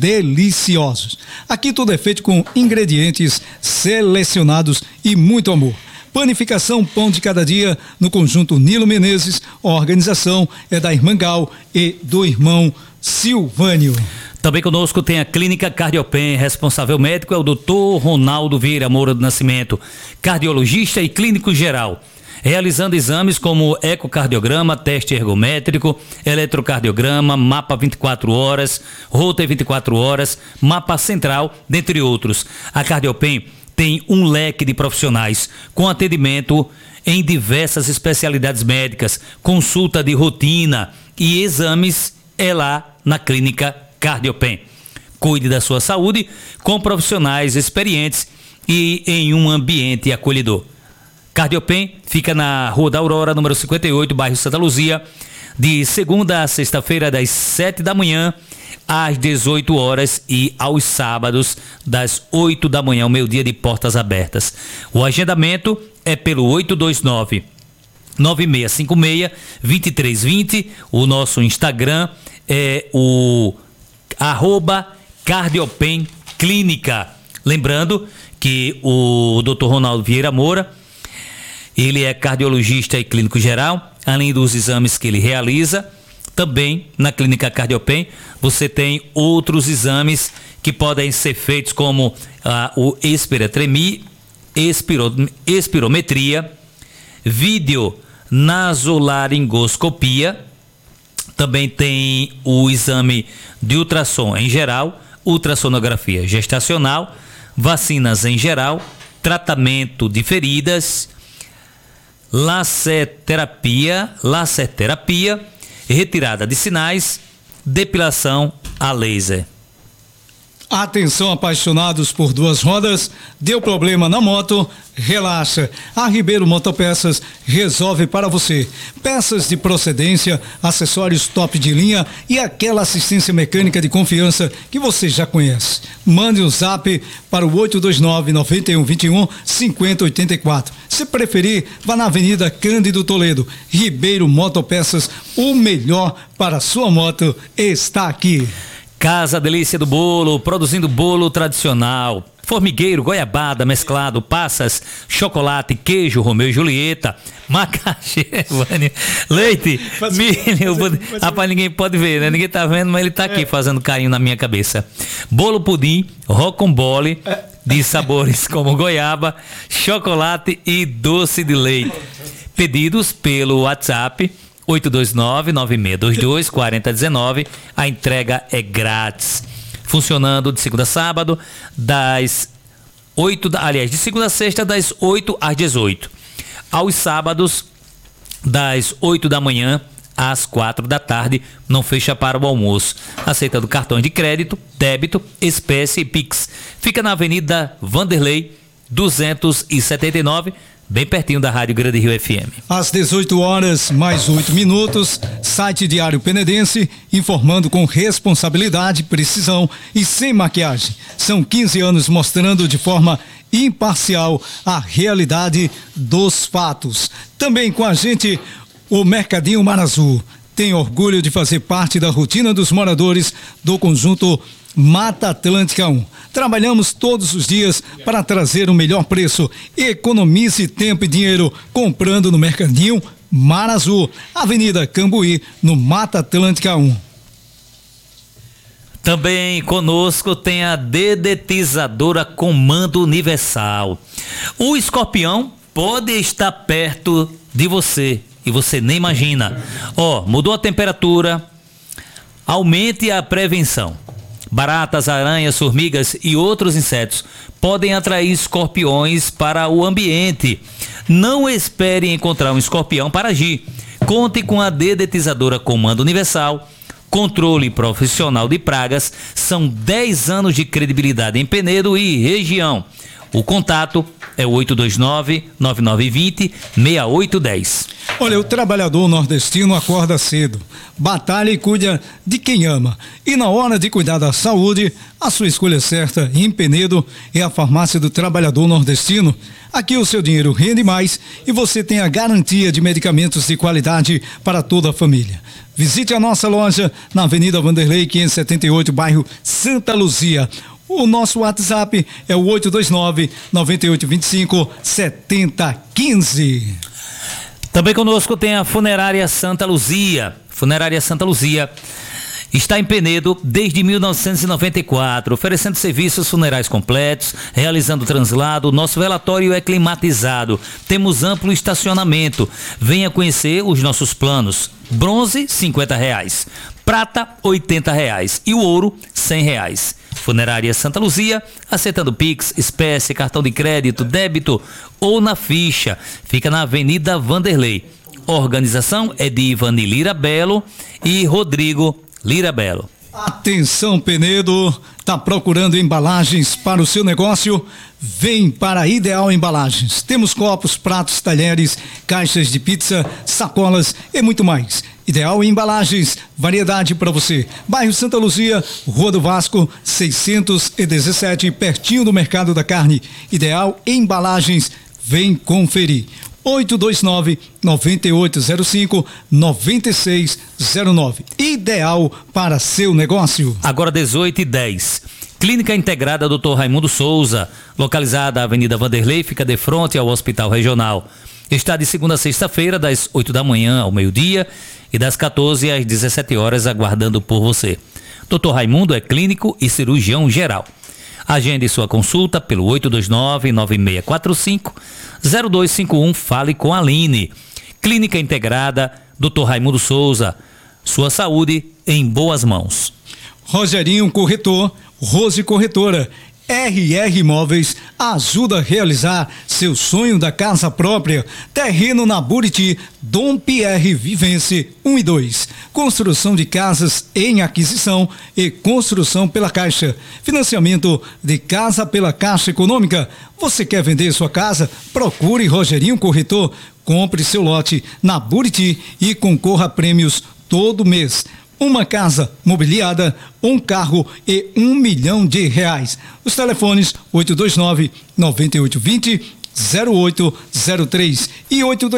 deliciosos. Aqui tudo é feito com ingredientes selecionados e muito amor. Panificação Pão de Cada Dia no conjunto Nilo Menezes. A organização é da irmã Gal e do irmão Silvânio. Também conosco tem a Clínica Cardiopen. Responsável médico é o Dr. Ronaldo Vieira Moura do Nascimento, cardiologista e clínico geral. Realizando exames como ecocardiograma, teste ergométrico, eletrocardiograma, mapa 24 horas, Holter 24 horas, mapa central, dentre outros. A Cardiopen tem um leque de profissionais com atendimento em diversas especialidades médicas, consulta de rotina e exames é lá na Clínica Cardiopen. Cuide da sua saúde com profissionais experientes e em um ambiente acolhedor. Cardiopen fica na Rua da Aurora, número 58, bairro Santa Luzia, de segunda a sexta-feira, das 7 da manhã às 18 horas e aos sábados, das 8 da manhã ao meio-dia, de portas abertas. O agendamento é pelo 829-9656-2320. O nosso Instagram é o @Cardiopen Clínica. Lembrando que o Dr. Ronaldo Vieira Moura, ele é cardiologista e clínico geral, além dos exames que ele realiza. Também na Clínica Cardiopen você tem outros exames que podem ser feitos, como o espirometria, videonasolaringoscopia. Também tem o exame de ultrassom em geral, ultrassonografia gestacional, vacinas em geral, tratamento de feridas, laserterapia, retirada de sinais, depilação a laser. Atenção, apaixonados por duas rodas, deu problema na moto, relaxa. A Ribeiro Motopeças resolve para você. Peças de procedência, acessórios top de linha e aquela assistência mecânica de confiança que você já conhece. Mande um zap para o 829-9121-5084. Se preferir, vá na Avenida Cândido Toledo. Ribeiro Motopeças, o melhor para a sua moto está aqui. Casa Delícia do Bolo, produzindo bolo tradicional, formigueiro, goiabada, mesclado, passas, chocolate, queijo, Romeu e Julieta, macaxeira, leite, milho. Rapaz, ninguém pode ver, né? Ninguém tá vendo, mas ele tá aqui fazendo carinho na minha cabeça. Bolo pudim, rocambole, de sabores como goiaba, chocolate e doce de leite. Pedidos pelo WhatsApp 829-9622-4019. A entrega é grátis. Funcionando de segunda a sábado, de segunda a sexta, das 8 às 18. Aos sábados, das 8 da manhã às 4 da tarde, não fecha para o almoço. Aceitando cartões de crédito, débito, espécie e Pix. Fica na Avenida Vanderlei 279, bem pertinho da Rádio Grande Rio FM. Às 18 horas, mais 8 minutos, site Diário Penedense, informando com responsabilidade, precisão e sem maquiagem. São 15 anos mostrando de forma imparcial a realidade dos fatos. Também com a gente, o Mercadinho Mar Azul. Tem orgulho de fazer parte da rotina dos moradores do conjunto Mata Atlântica 1. Trabalhamos todos os dias para trazer o melhor preço. Economize tempo e dinheiro comprando no Mercadinho Mar Azul, Avenida Cambuí, no Mata Atlântica 1. Também conosco tem a dedetizadora Comando Universal. O escorpião pode estar perto de você e você nem imagina. Mudou a temperatura, aumente a prevenção. Baratas, aranhas, formigas e outros insetos podem atrair escorpiões para o ambiente. Não espere encontrar um escorpião para agir. Conte com a dedetizadora Comando Universal. Controle profissional de pragas. São 10 anos de credibilidade em Penedo e região. O contato é o 829-9920-6810. Olha, o trabalhador nordestino acorda cedo, batalha e cuida de quem ama. E na hora de cuidar da saúde, a sua escolha certa em Penedo é a Farmácia do Trabalhador Nordestino. Aqui o seu dinheiro rende mais e você tem a garantia de medicamentos de qualidade para toda a família. Visite a nossa loja na Avenida Vanderlei 578, bairro Santa Luzia. O nosso WhatsApp é o 829-9825-7015. Também conosco tem a Funerária Santa Luzia. Funerária Santa Luzia está em Penedo desde 1994, oferecendo serviços funerais completos, realizando translado. Nosso velatório é climatizado. Temos amplo estacionamento. Venha conhecer os nossos planos. Bronze, R$50. Prata, R$80. E o ouro, R$100. Funerária Santa Luzia, aceitando Pix, espécie, cartão de crédito, débito ou na ficha. Fica na Avenida Vanderlei. Organização é de Ivani Lira Belo e Rodrigo Lira Belo. Atenção, Penedo, tá procurando embalagens para o seu negócio? Vem para a Ideal Embalagens. Temos copos, pratos, talheres, caixas de pizza, sacolas e muito mais. Ideal Embalagens, variedade para você. Bairro Santa Luzia, Rua do Vasco, 617, pertinho do Mercado da Carne. Ideal Embalagens, vem conferir. 829-9805-9609. Ideal para seu negócio. Agora 18h10. Clínica Integrada Dr. Raimundo Souza, localizada na Avenida Vanderlei, fica de frente ao Hospital Regional. Está de segunda a sexta-feira, das 8 da manhã ao meio-dia e das 14 às 17 horas, aguardando por você. Dr. Raimundo é clínico e cirurgião geral. Agende sua consulta pelo 829-9645-0251. Fale com a Aline. Clínica Integrada Dr. Raimundo Souza. Sua saúde em boas mãos. Rogerinho Corretor, Rose Corretora. RR Imóveis ajuda a realizar seu sonho da casa própria. Terreno na Buriti, Dom Pierre Vivence 1 e 2. Construção de casas em aquisição e construção pela Caixa. Financiamento de casa pela Caixa Econômica. Você quer vender sua casa? Procure Rogerinho Corretor. Compre seu lote na Buriti e concorra a prêmios todo mês. Uma casa mobiliada, um carro e R$1 milhão. Os telefones 829-9820-0803 e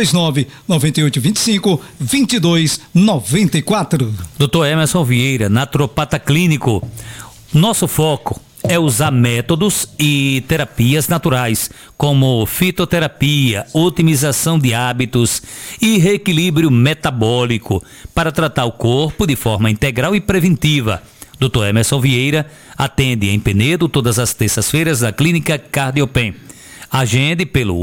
829-9825-2294. Dr. Emerson Vieira, naturopata clínico. Nosso foco é usar métodos e terapias naturais, como fitoterapia, otimização de hábitos e reequilíbrio metabólico, para tratar o corpo de forma integral e preventiva. Dr. Emerson Vieira atende em Penedo todas as terças-feiras na Clínica Cardiopen. Agende pelo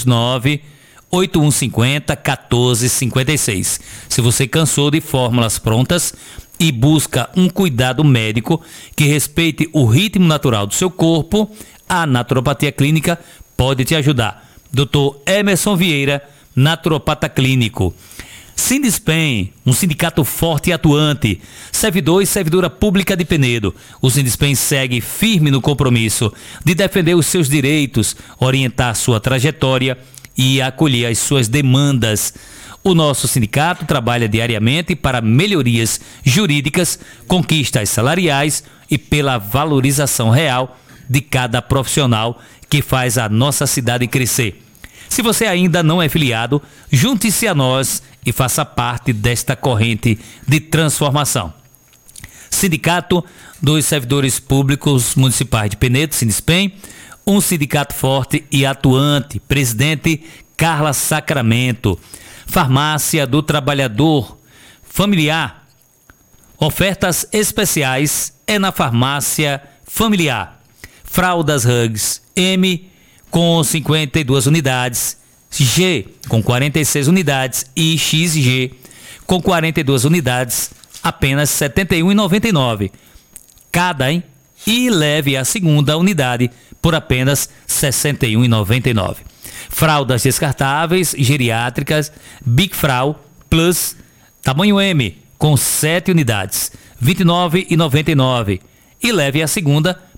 829-8150-1456. Se você cansou de fórmulas prontas e busca um cuidado médico que respeite o ritmo natural do seu corpo, a Naturopatia Clínica pode te ajudar. Dr. Emerson Vieira, naturopata clínico. Sindispen, um sindicato forte e atuante. Servidor e servidora pública de Penedo. O Sindispen segue firme no compromisso de defender os seus direitos, orientar sua trajetória e acolher as suas demandas. O nosso sindicato trabalha diariamente para melhorias jurídicas, conquistas salariais e pela valorização real de cada profissional que faz a nossa cidade crescer. Se você ainda não é filiado, junte-se a nós e faça parte desta corrente de transformação. Sindicato dos Servidores Públicos Municipais de Penedo, Sindispen, um sindicato forte e atuante. Presidente Carla Sacramento. Farmácia do Trabalhador Familiar. Ofertas especiais é na Farmácia Familiar. Fraldas Hugs M com 52 unidades, G com 46 unidades e XG com 42 unidades, apenas R$ 71,99 cada, hein? E leve a segunda unidade por apenas R$ 61,99. Fraldas descartáveis, geriátricas, Big Frau Plus, tamanho M, com 7 unidades, R$ 29,99. E leve a segunda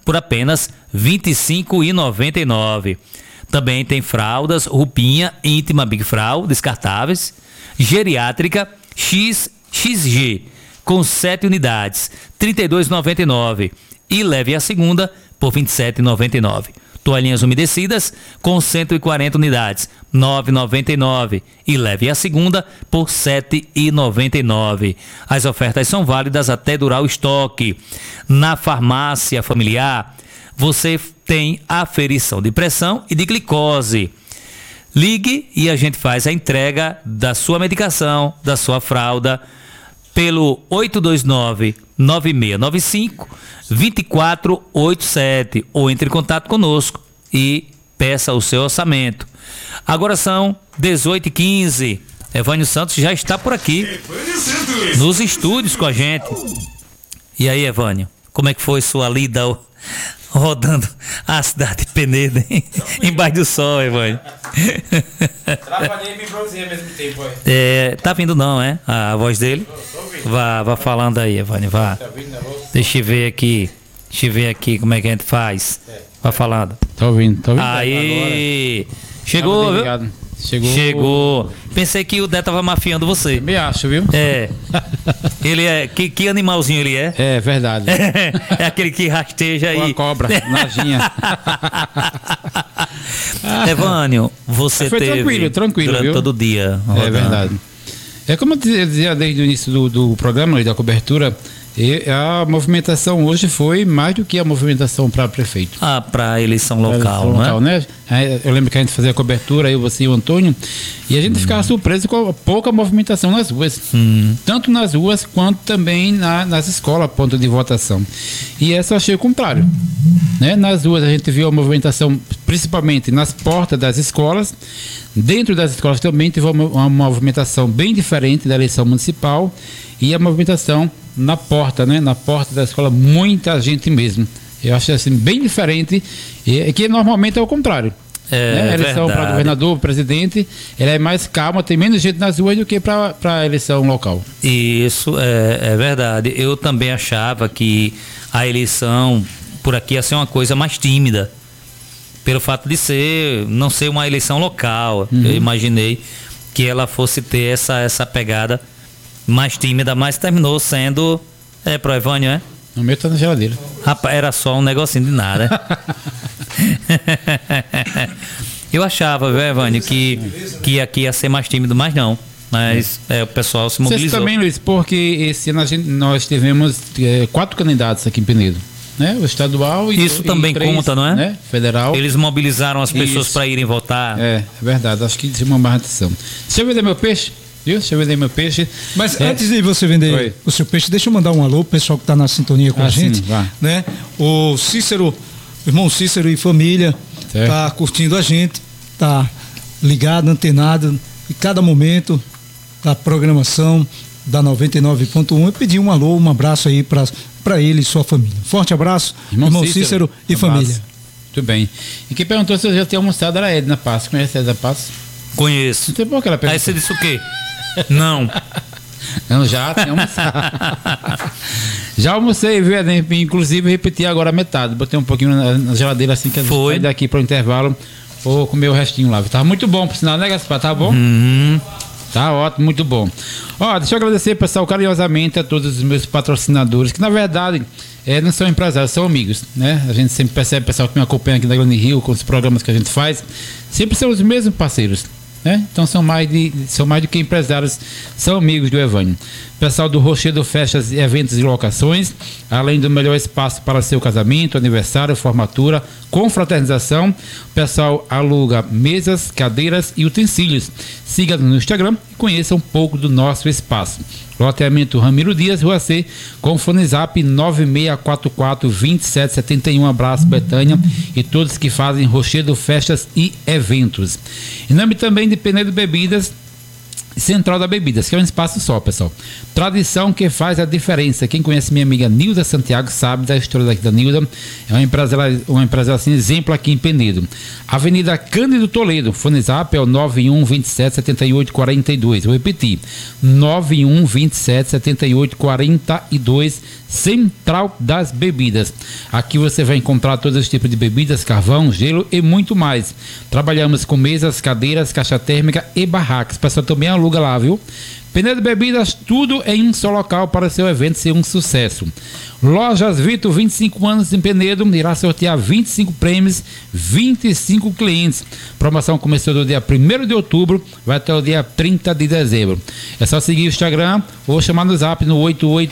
por apenas R$ 25,99. Também tem fraldas Roupinha Íntima Big Frau, descartáveis, geriátrica XG, com 7 unidades, R$ 32,99. E leve a segunda por R$ 27,99. Toalhinhas umedecidas com 140 unidades, R$ 9,99. E leve a segunda por R$ 7,99. As ofertas são válidas até durar o estoque. Na farmácia familiar, você tem aferição de pressão e de glicose. Ligue e a gente faz a entrega da sua medicação, da sua fralda, pelo 829-9695-2487 ou entre em contato conosco e peça o seu orçamento. Agora são 18h15. Evânio Santos já está por aqui nos estúdios com a gente. E aí, Evânio, como é que foi sua lida rodando a cidade de Penedo, hein? Embaixo do sol, Evânio? Trabalhei e me bronzeei ao mesmo tempo, aí. Tá vindo não, é? A voz dele? Vá falando aí, Evânio, vá. Tá ouvindo a voz? Deixa eu ver aqui como é que a gente faz. Vá falando. Tá ouvindo. Aí! Chegou, viu? Chegou. Pensei que o Dé tava mafiando você. Me acho, viu? É. Ele é. Que animalzinho ele é? É verdade. É aquele que rasteja aí. Uma cobra, naginha. Evânio, você foi teve tranquilo, durante viu? todo o dia. É verdade. É como eu dizia desde o início do programa e da cobertura, a movimentação hoje foi mais do que a movimentação para prefeito. Para eleição local, né? Eu lembro que a gente fazia a cobertura, eu, você e o Antônio, e a gente ficava surpreso com a pouca movimentação nas ruas. Tanto nas ruas quanto também nas escolas, ponto de votação. E essa eu achei o contrário. Né? Nas ruas a gente viu a movimentação principalmente nas portas das escolas. Dentro das escolas também teve uma movimentação bem diferente da eleição municipal, e a movimentação na porta, né? Na porta da escola, muita gente mesmo. Eu achei assim bem diferente, e que normalmente é o contrário. Né? A eleição para governador, presidente, ela é mais calma, tem menos gente nas ruas do que para a eleição local. Isso é verdade. Eu também achava que a eleição por aqui ia ser uma coisa mais tímida, pelo fato de não ser uma eleição local. Eu imaginei que ela fosse ter essa pegada mais tímida, mas terminou sendo pro Evânio, é? O meu tá na geladeira. Rapaz, era só um negocinho de nada. Eu achava, viu, Evânio, que aqui ia ser mais tímido, mas não. Mas o pessoal se mobilizou. Vocês também, Luiz, porque esse ano nós tivemos 4 candidatos aqui em Penedo. Né? O estadual e isso também 3, conta, não é? Né? Federal. Eles mobilizaram as pessoas para irem votar. É verdade. Acho que tinha uma barração. Deixa eu vender meu peixe. Viu? Deixa eu vender meu peixe. Mas antes de você vender o seu peixe, deixa eu mandar um alô pro pessoal que está na sintonia com a gente. Sim, né? O Cícero, o irmão Cícero e família, tá curtindo a gente, tá ligado, antenado em cada momento da programação da 99.1. Eu pedi um alô, um abraço aí para ele e sua família. Forte abraço, irmão Cícero e família. Muito bem. E quem perguntou se eu já tinha almoçado era a Edna Passo. Conhece a Edna Passo? Conheço. Não sei por que ela perguntou. Aí você disse o quê? Não. Eu já tinha almoçado. Já almocei, viu, Edna? Inclusive repeti agora a metade. Botei um pouquinho na geladeira assim que a gente sai daqui para o intervalo. Vou comer o restinho lá. Tava muito bom, por sinal, né, Gaspar? Tá bom? Tá ótimo, muito bom. Deixa eu agradecer, pessoal, carinhosamente a todos os meus patrocinadores, que na verdade não são empresários, são amigos, né? A gente sempre percebe, pessoal que me acompanha aqui na Grande Rio, com os programas que a gente faz, sempre são os mesmos parceiros, né? Então são mais do que empresários, são amigos do Evânio. Pessoal do Rochedo Festas, Eventos e Locações, além do melhor espaço para seu casamento, aniversário, formatura, confraternização. O pessoal aluga mesas, cadeiras e utensílios. Siga-nos no Instagram e conheça um pouco do nosso espaço. Loteamento Ramiro Dias, Rua C, com fone zap 9644-2771. Um abraço, Betânia, e todos que fazem Rochedo Festas e Eventos. Em nome também de Penedo Bebidas, Central da Bebidas, que é um espaço só, pessoal. Tradição que faz a diferença. Quem conhece minha amiga Nilda Santiago sabe da história daqui da Nilda. É uma empresa assim, exemplo aqui em Penedo. Avenida Cândido Toledo, fone zap é o 91277842. Vou repetir, 91277842, Central das Bebidas. Aqui você vai encontrar todos os tipos de bebidas, carvão, gelo e muito mais. Trabalhamos com mesas, cadeiras, caixa térmica e barracas. Pessoal, também aluga lá, viu? Penedo Bebidas, tudo em um só local para seu evento ser um sucesso. Lojas Vitor, 25 anos em Penedo, irá sortear 25 prêmios, 25 clientes. Promoção começou do dia 1º de outubro, vai até o dia 30 de dezembro. É só seguir o Instagram ou chamar no zap no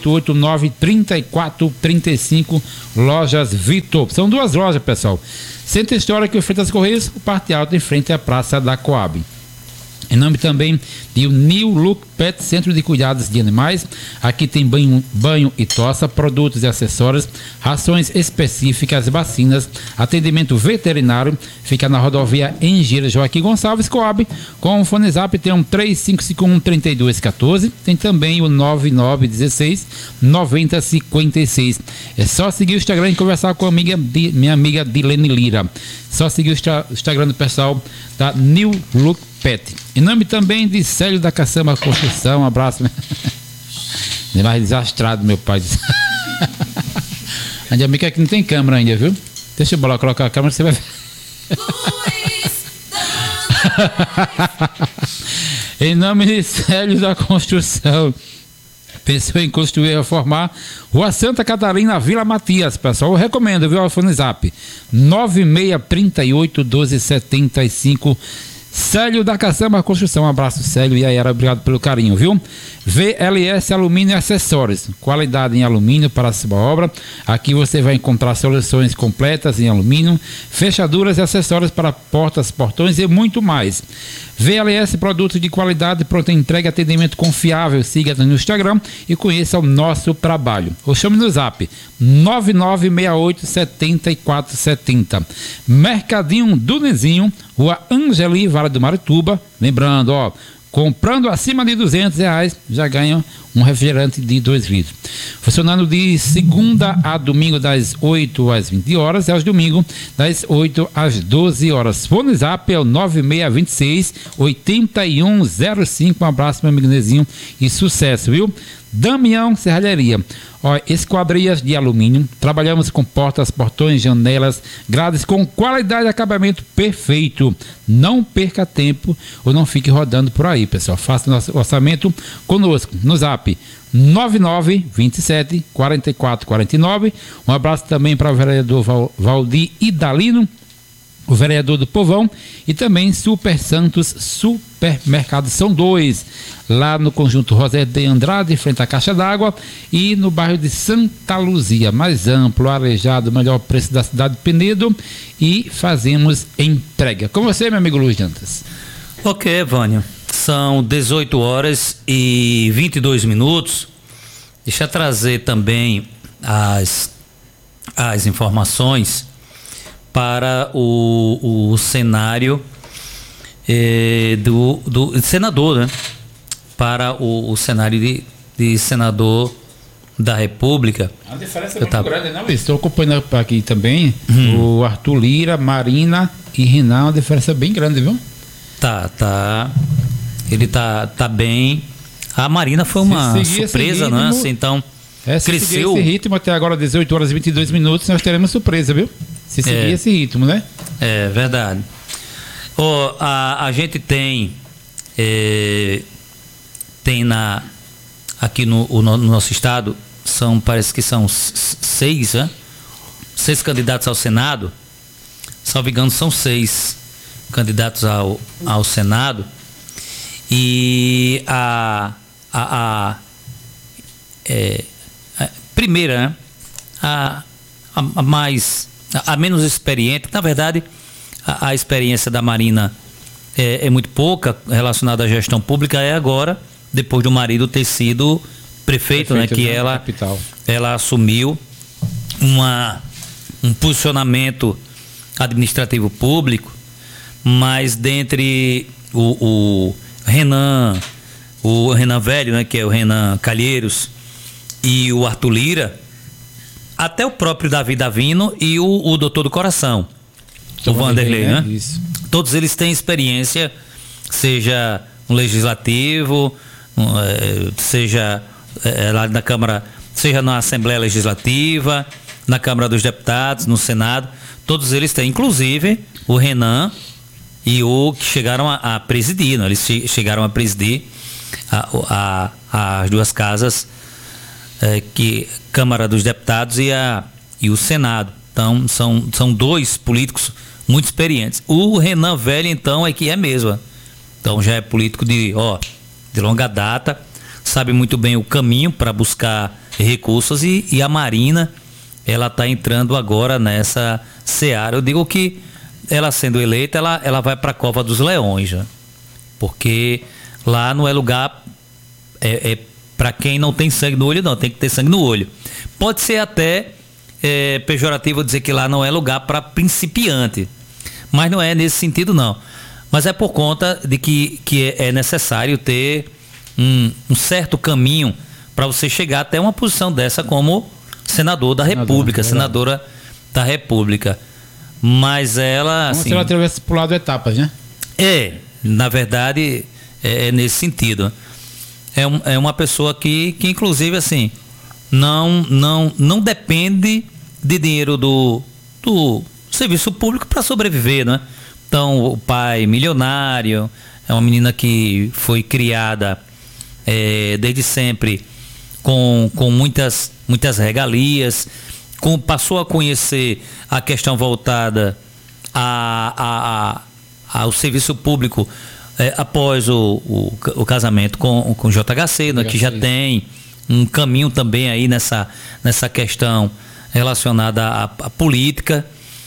8889-3435, Lojas Vitor. São 2 lojas, pessoal. Centro Histórico e Freitas Correios, o Parte Alto em frente à Praça da Coab. Em nome também de New Look Pet, Centro de Cuidados de Animais. Aqui tem banho e tossa, produtos e acessórios, rações específicas, vacinas, atendimento veterinário. Fica na rodovia Engenheiro Joaquim Gonçalves, Coab. Com o fone zap tem um 3551-3214. Tem também o 9916-9056. É só seguir o Instagram e conversar com minha amiga Dilene Lira. Só seguir o Instagram do pessoal da New Look Pet. Em nome também de Célio da Caçamba Construção, um abraço. É mais desastrado, meu pai. Ainda bem que aqui não tem câmera ainda, viu? Deixa eu colocar a câmera, você vai ver. Em nome de Célio da Construção. Pensou em construir e reformar? Rua Santa Catarina, Vila Matias, pessoal. Eu recomendo, viu? O fone zap 9638-1275. Célio da Caçamba Construção. Um abraço, Célio e Ayara. Obrigado pelo carinho, viu? VLS Alumínio e Acessórios. Qualidade em alumínio para a sua obra. Aqui você vai encontrar soluções completas em alumínio, fechaduras e acessórios para portas, portões e muito mais. VLS, produtos de qualidade, pronta entrega, atendimento confiável. Siga no Instagram e conheça o nosso trabalho. Ou chame no zap 9968-7470. Mercadinho do Nezinho, Rua Angeli, Vale do Marituba. Lembrando, ó, comprando acima de R$200 já ganha um refrigerante de 2 litros. Funcionando de segunda a domingo das 8 às 20 horas e aos domingos das 8 às 12 horas. Fone zap é o 9626-8105. Um abraço, meu amigo Nezinho, e sucesso, viu? Damião Serralheria. Ó, esquadrias de alumínio. Trabalhamos com portas, portões, janelas, grades com qualidade de acabamento perfeito. Não perca tempo ou não fique rodando por aí, pessoal. Faça nosso orçamento conosco no zap 9927-4449. Um abraço também para o vereador Valdir Idalino, o vereador do Povão, e também Super Santos Supermercado. São 2 lá no conjunto José de Andrade, frente à Caixa d'Água, e no bairro de Santa Luzia. Mais amplo, arejado, melhor preço da cidade de Penedo, e fazemos entrega. Com você, meu amigo Luiz Dantas. Ok, Vânia. São 18 horas e 22 minutos. Deixa eu trazer também as informações para o cenário do senador, né? Para o cenário de senador da República. A diferença é muito grande, não? Estou acompanhando aqui também o Arthur Lira, Marina e Renan, uma diferença bem grande, viu? Tá. Ele tá bem. A Marina foi uma surpresa, né? Assim, então, cresceu. Esse ritmo até agora, 18 horas e 22 minutos, nós teremos surpresa, viu? Se seguir esse ritmo, né? É verdade. A gente tem aqui no nosso estado, parece que são 6, né? 6 candidatos ao Senado. Salvo engano, são 6 candidatos ao Senado. E a primeira, né? A menos experiente, na verdade, a experiência da Marina é muito pouca relacionada à gestão pública, é agora, depois do marido ter sido prefeito, né? Que ela assumiu um posicionamento administrativo público, mas dentre o Renan, o Renan Velho, né, que é o Renan Calheiros, e o Arthur Lira, até o próprio Davi Davino e o Doutor do Coração, o Vanderlei, né? Isso. Todos eles têm experiência, seja no Legislativo, seja lá na Câmara, seja na Assembleia Legislativa, na Câmara dos Deputados, no Senado, todos eles têm, inclusive o Renan e o que chegaram a presidir, não? Eles chegaram a presidir as duas casas, Câmara dos Deputados e o Senado. Então são dois políticos muito experientes. O Renan Velho, então, é que é mesmo. Então já é político de longa data, sabe muito bem o caminho para buscar recursos, e a Marina, ela está entrando agora nessa seara. Eu digo que ela sendo eleita, ela vai para a Cova dos Leões, já, porque lá não é lugar para quem não tem sangue no olho, não, tem que ter sangue no olho. Pode ser até pejorativo dizer que lá não é lugar para principiante, mas não é nesse sentido, não. Mas é por conta de que é necessário ter um certo caminho para você chegar até uma posição dessa como senador da República, senadora da República. Mas ela... Como assim, se ela tivesse pulado etapas, né? Na verdade, é nesse sentido. É uma pessoa que inclusive, assim, não depende de dinheiro do serviço público para sobreviver, né? Então, o pai milionário, é uma menina que foi criada desde sempre com muitas regalias, passou a conhecer a questão voltada ao serviço público após o casamento com o JHC, né, que já tem um caminho também aí nessa questão relacionada à política.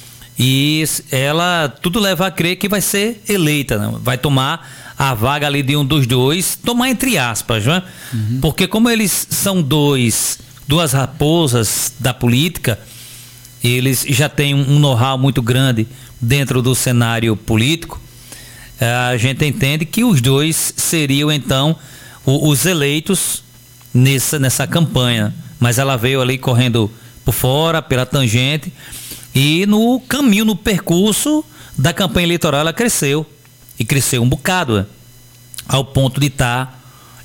E ela, tudo leva a crer que vai ser eleita, né? Vai tomar a vaga ali de um dos dois, tomar entre aspas, né? Uhum. Porque como eles são duas raposas da política, eles já têm um know-how muito grande dentro do cenário político, a gente entende que os dois seriam então os eleitos nessa campanha, mas ela veio ali correndo por fora, pela tangente, e no caminho, no percurso da campanha eleitoral, ela cresceu. E cresceu um bocado, ao ponto de estar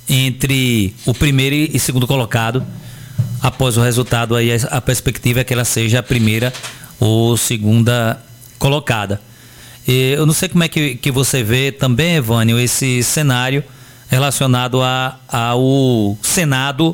entre o primeiro e segundo colocado. Após o resultado, aí a perspectiva é que ela seja a primeira ou segunda colocada. Eu não sei como é que você vê também, Evânio, esse cenário relacionado ao Senado,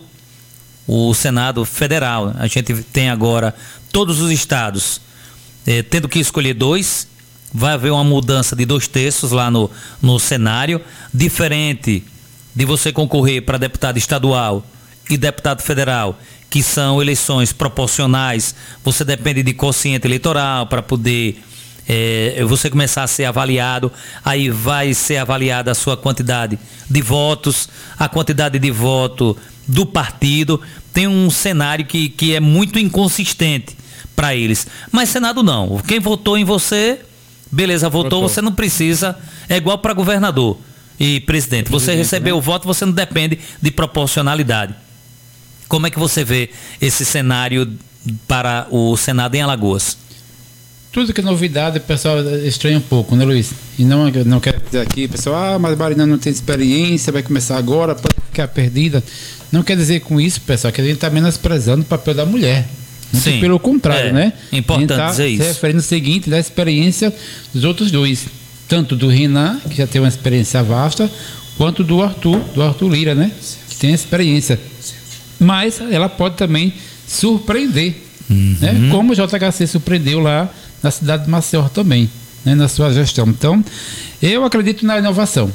o Senado Federal. A gente tem agora todos os estados tendo que escolher dois. Vai haver uma mudança de 2/3 lá no cenário, diferente de você concorrer para deputado estadual e deputado federal, que são eleições proporcionais. Você depende de quociente eleitoral para poder você começar a ser avaliado. Aí vai ser avaliada a sua quantidade de votos, a quantidade de voto do partido. Tem um cenário que é muito inconsistente para eles. Mas Senado não. Quem votou em você, beleza, votou, você não precisa. É igual para governador e presidente. Você recebeu o voto, você não depende de proporcionalidade. Como é que você vê esse cenário para o Senado em Alagoas? Tudo que é novidade, o pessoal estranha um pouco, né, Luiz? E não quer dizer aqui, pessoal, mas Marina não tem experiência, vai começar agora, pode ficar perdida. Não quer dizer com isso, pessoal, que a gente está menosprezando o papel da mulher. Sim, pelo contrário, né? É importante dizer isso. Se referindo ao seguinte, da experiência dos outros dois, tanto do Renan, que já tem uma experiência vasta, quanto do Arthur Lira, né? Que tem experiência. Mas ela pode também surpreender, né? Como o JHC surpreendeu lá na cidade de Maceió também, né? Na sua gestão. Então, eu acredito na inovação.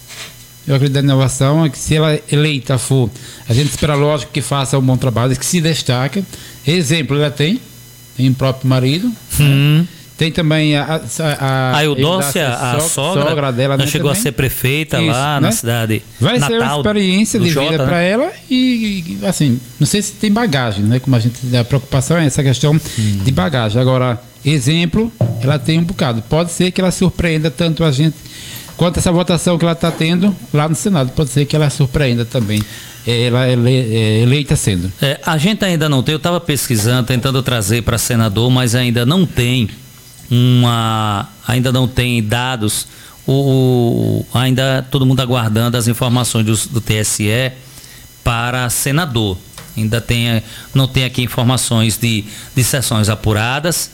Que se ela eleita for, a gente espera, lógico, que faça um bom trabalho, que se destaque. Exemplo, ela tem o próprio marido, né? Tem também a Eudócia, a sogra dela, né, chegou também a ser prefeita. Isso, lá, né? Na cidade vai natal, ser uma experiência de vida, né, para ela, e assim, não sei se tem bagagem, né? Como a preocupação é essa questão de bagagem. Agora, exemplo, ela tem um bocado. Pode ser que ela surpreenda tanto a gente quanto a essa votação que ela está tendo lá no Senado. Pode ser que ela surpreenda também. Ela é eleita sendo. A gente ainda não tem, eu estava pesquisando, tentando trazer para senador, mas ainda não tem dados, ainda todo mundo aguardando as informações do TSE para senador. Não tem aqui informações de sessões apuradas.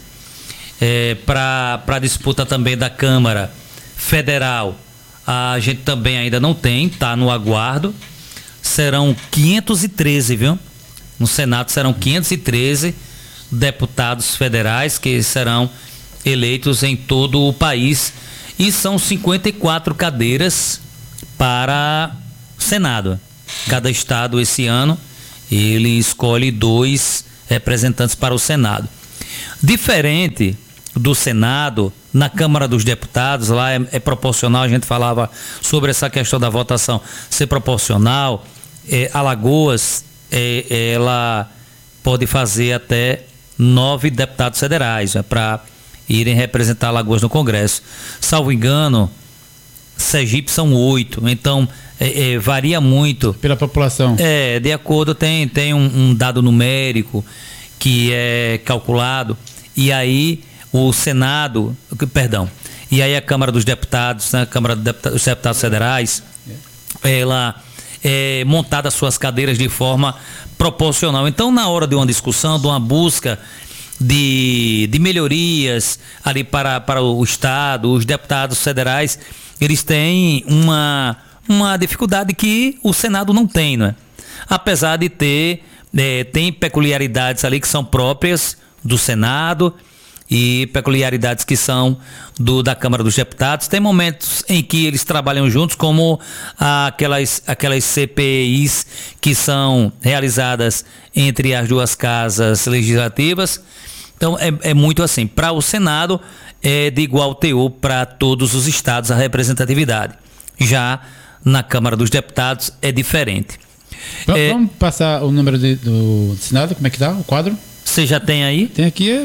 Para a disputa também da Câmara Federal, a gente também ainda não tem, está no aguardo. Serão 513, viu? No Senado serão 513 deputados federais que serão eleitos em todo o país, e são 54 cadeiras para Senado. Cada estado esse ano ele escolhe 2 representantes para o Senado. Diferente do Senado, na Câmara dos Deputados, lá é proporcional. A gente falava sobre essa questão da votação ser proporcional. Alagoas, ela pode fazer até 9 deputados federais, para irem representar Alagoas no Congresso. Salvo engano, Sergipe são 8, então varia muito. Pela população. De acordo, tem um dado numérico que é calculado, e aí o Senado, e aí a Câmara dos Deputados, né, a Câmara dos Deputados Federais, ela montada as suas cadeiras de forma proporcional. Então, na hora de uma discussão, de uma busca de melhorias ali para o Estado, os deputados federais, eles têm uma dificuldade que o Senado não tem, né? Apesar de tem peculiaridades ali que são próprias do Senado e peculiaridades que são da Câmara dos Deputados. Tem momentos em que eles trabalham juntos, como aquelas CPIs que são realizadas entre as duas casas legislativas. Então é muito assim. Para o Senado é de igual teor para todos os estados a representatividade. Já na Câmara dos Deputados é diferente. Vamos passar o número do Senado, como é que dá o quadro? Você já tem aí? Tem aqui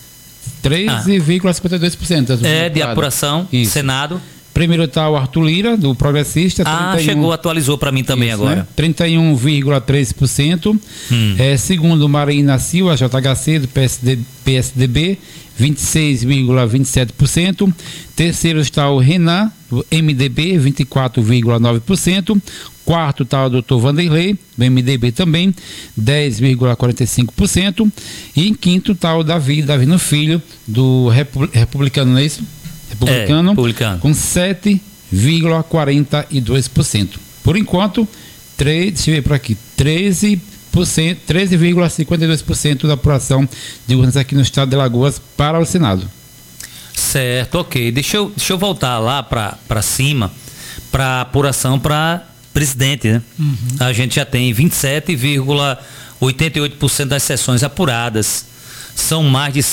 13,52%. De apuração. Isso. Senado. Primeiro está o Arthur Lira, do Progressista. Atualizou para mim também agora. Né? 31,3%. Segundo, Marina Silva, JHC, do PSDB, 26,27%. Terceiro está o Renan, do MDB, 24,9%. Quarto está o Dr. Vanderlei, do MDB também, 10,45%. E em quinto está o Davi Filho, do Republicano, não é isso? Republicano. Com 7,42%. Por enquanto, deixa eu ver por aqui, 13,52% da apuração de urnas aqui no estado de Alagoas para o Senado. Certo, ok. Deixa eu voltar lá para cima, para apuração para presidente, né? A gente já tem 27,88% das sessões apuradas. São mais de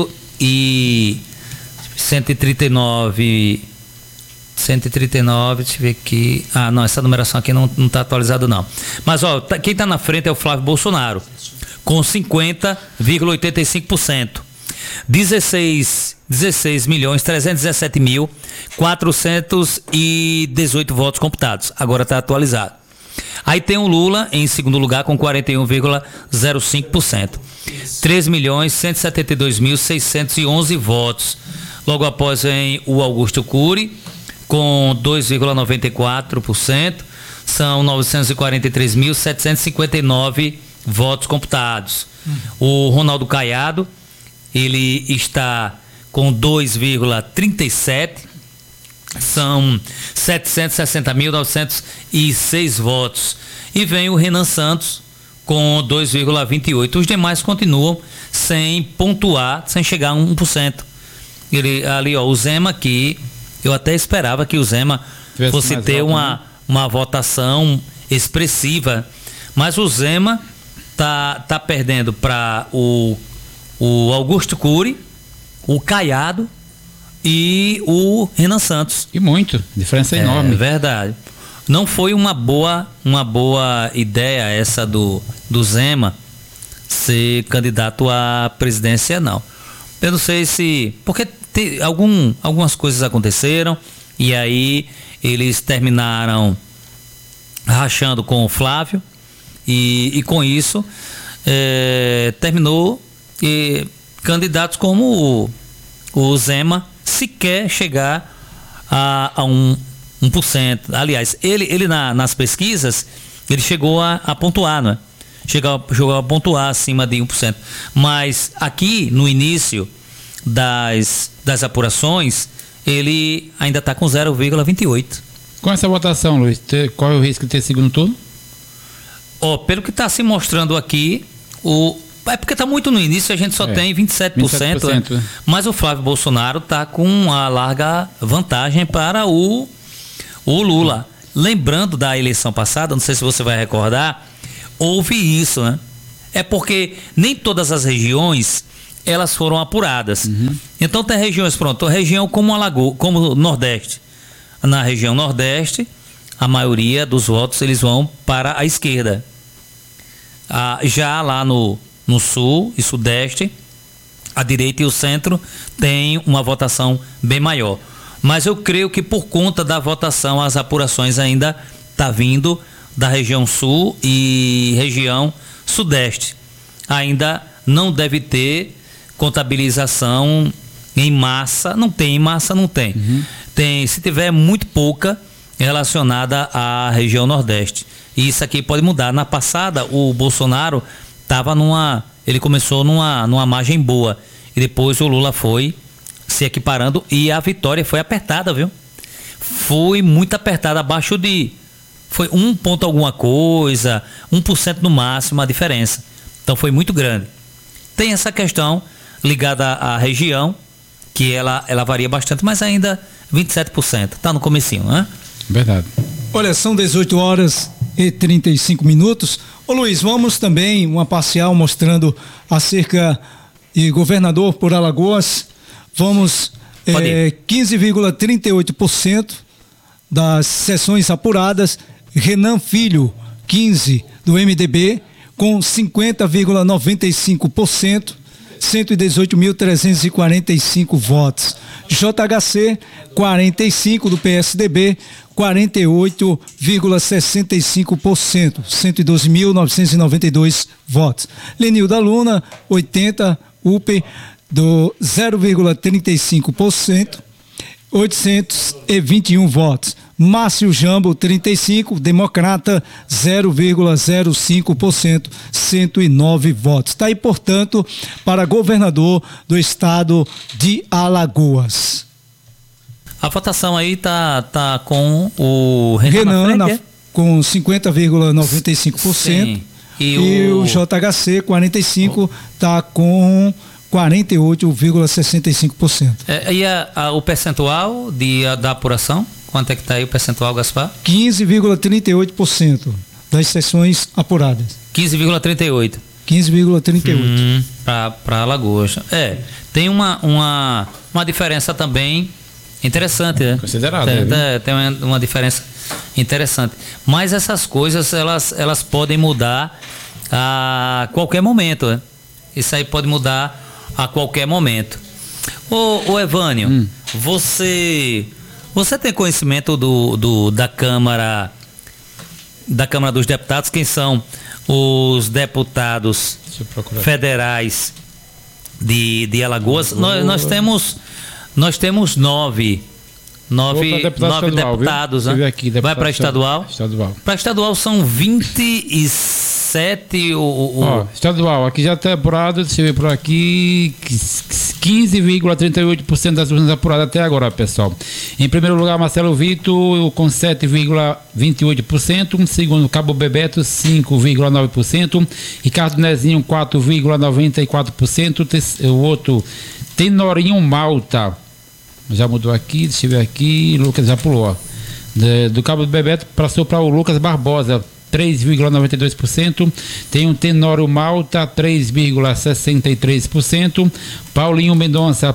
139, deixa eu ver aqui. Não, essa numeração aqui não está atualizada não. Mas quem está na frente é o Flávio Bolsonaro, com 50,85%. 16.317.418 votos computados. Agora está atualizado. Aí tem o Lula em segundo lugar com 41,05%. 3.172.611 votos. Logo após vem o Augusto Cury com 2,94%. São 943.759 votos computados. O Ronaldo Caiado, ele está com 2,37%, são 760.906 votos. E vem o Renan Santos com 2,28%. Os demais continuam sem pontuar, sem chegar a 1%. O Zema, que eu até esperava que o Zema fosse ter uma votação expressiva, mas o Zema tá perdendo para o Augusto Cury, o Caiado e o Renan Santos. E muito, diferença enorme. É verdade. Não foi uma boa ideia essa do Zema ser candidato à presidência, não. Eu não sei se... Porque algumas coisas aconteceram E aí eles terminaram rachando com o Flávio e com isso terminou candidatos como o Zema sequer chegar a 1%. Aliás, ele nas pesquisas ele chegou a pontuar, não é? Chegou a pontuar acima de 1%. Mas aqui no início das apurações ele ainda está com 0,28%. Com essa votação, Luiz, qual é o risco de ter segundo turno? Pelo que está se mostrando aqui, é porque está muito no início, a gente só tem 27%, né? Mas o Flávio Bolsonaro está com uma larga vantagem para o Lula. Lembrando da eleição passada, não sei se você vai recordar, houve isso, né? É porque nem todas as regiões elas foram apuradas. Uhum. Então tem regiões, região como Alagoas, como o Nordeste. Na região Nordeste, a maioria dos votos eles vão para a esquerda. Já lá no Sul e Sudeste, a direita e o centro têm uma votação bem maior. Mas eu creio que por conta da votação, as apurações ainda tá vindo da região Sul e região Sudeste. Ainda não deve ter contabilização em massa, não tem. Uhum. Tem, se tiver muito pouca relacionada à região Nordeste. E isso aqui pode mudar. Na passada, o Bolsonaro ele começou numa margem boa. E depois o Lula foi se equiparando e a vitória foi apertada, viu? Foi muito apertada, foi 1 ponto alguma coisa, 1% no máximo a diferença. Então foi muito grande. Tem essa questão ligada à região, que ela varia bastante, mas ainda 27%. Está no comecinho, né? Verdade. Olha, são 18h35. Ô Luiz, vamos também uma parcial mostrando acerca de governador por Alagoas. Vamos 15,38% das sessões apuradas. Renan Filho, 15 do MDB, com 50,95%. 118.345 votos. JHC, 45 do PSDB, 48,65%, 112.992 votos. Lenilda Luna, 80, UP, do 0,35%, 821 votos. Márcio Jambo, 35, Democrata, 0,05%, 109 votos. Está aí, portanto, para governador do estado de Alagoas. A votação aí tá com o Renan com 50,95%. E o JHC, 45, está com 48,65%. E o percentual da apuração? Quanto é que está aí o percentual, Gaspar? 15,38% das sessões apuradas. 15,38%. 15,38%. Para Alagoas. Tem uma diferença também interessante, né? Considerável. Tem uma diferença interessante. Mas essas coisas, elas podem mudar a qualquer momento, né? Isso aí pode mudar a qualquer momento. Ô Evânio, você tem conhecimento da Câmara dos Deputados? Quem são os deputados federais de Alagoas? Nós temos nove deputados, né? Aqui, vai para estadual? Para estadual são 27. Estadual, aqui já está apurado, deixa eu ver por aqui, 15,38% das urnas apuradas até agora, pessoal. Em primeiro lugar, Marcelo Vitor, com 7,28%. Em segundo, Cabo Bebeto, 5,9%. Ricardo Nezinho, 4,94%. O outro, Tenorinho Malta, já mudou aqui, deixa eu ver aqui, Lucas já pulou. Do Cabo do Bebeto passou para o Lucas Barbosa, 3,92%. Tem um Tenório Malta, 3,63%. Paulinho Mendonça,